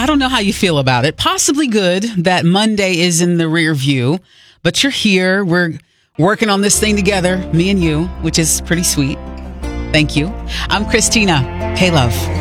I don't know how you feel about it. Possibly good that Monday is in the rear view, but you're here. We're working on this thing together, me and you, which is pretty sweet. Thank you. I'm Christina. K-Love.